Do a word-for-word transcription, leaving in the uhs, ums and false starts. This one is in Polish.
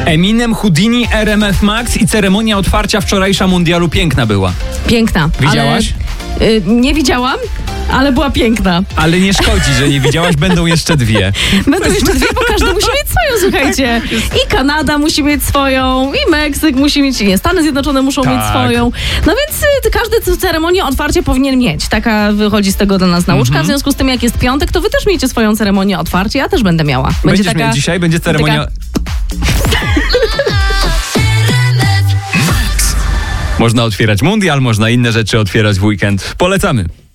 Eminem, Houdini, R M F Max i ceremonia otwarcia wczorajsza mundialu piękna była. Piękna. Widziałaś? Ale, y, nie widziałam, ale była piękna. Ale nie szkodzi, że nie widziałaś, będą jeszcze dwie. Będą jeszcze dwie, bo każdy musi mieć swoją, słuchajcie. I Kanada musi mieć swoją, i Meksyk musi mieć, nie, Stany Zjednoczone muszą Tak. mieć swoją. No więc y, każdy ceremonię otwarcia powinien mieć. Taka wychodzi z tego dla nas nauczka. Mhm. W związku z tym, jak jest piątek, to wy też miejcie swoją ceremonię otwarcia. Ja też będę miała. Będzie Będziesz taka, miał dzisiaj, będzie ceremonia... taka- Można otwierać mundial, można inne rzeczy otwierać w weekend. Polecamy.